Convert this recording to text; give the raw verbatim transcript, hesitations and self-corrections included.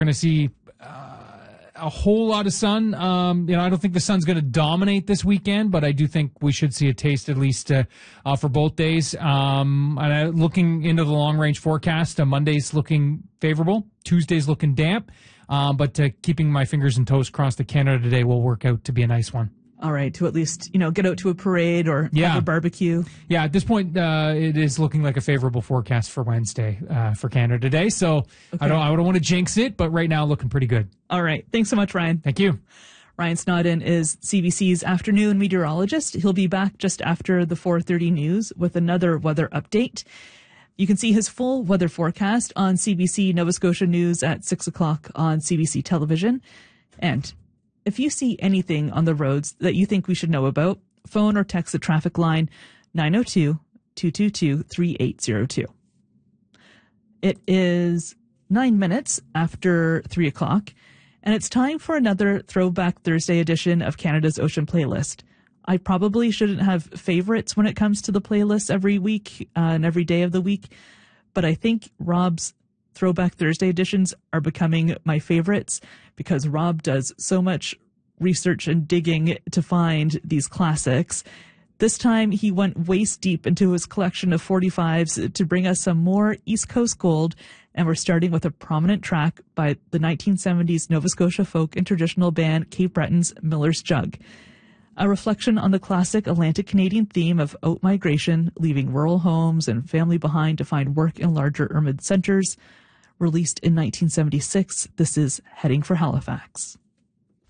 going to see uh, a whole lot of sun. Um, you know, I don't think the sun's going to dominate this weekend, but I do think we should see a taste at least uh, uh, for both days. Um, and I, looking into the long-range forecast, uh, Monday's looking favorable, Tuesday's looking damp, um, but uh, keeping my fingers and toes crossed that Canada Day will work out to be a nice one. All right, to at least, you know, get out to a parade or yeah. have a barbecue. Yeah, at this point, uh, it is looking like a favorable forecast for Wednesday uh, for Canada Day. So okay. I don't, I don't want to jinx it, but right now looking pretty good. All right, thanks so much, Ryan. Thank you. Ryan Snodden is C B C's afternoon meteorologist. He'll be back just after the four thirty news with another weather update. You can see his full weather forecast on C B C Nova Scotia News at six o'clock on C B C television. And if you see anything on the roads that you think we should know about, phone or text the traffic line nine oh two, two two two, three eight oh two. It is nine minutes after three o'clock, and it's time for another Throwback Thursday edition of Canada's Ocean Playlist. I probably shouldn't have favorites when it comes to the playlist every week uh, and every day of the week, but I think Rob's Throwback Thursday editions are becoming my favorites because Rob does so much research and digging to find these classics. This time he went waist deep into his collection of forty-fives to bring us some more East Coast gold, and we're starting with a prominent track by the nineteen seventies Nova Scotia folk and traditional band Cape Breton's Miller's Jug. A reflection on the classic Atlantic Canadian theme of out-migration, leaving rural homes and family behind to find work in larger urban centers. Released in nineteen seventy-six, this is Heading for Halifax.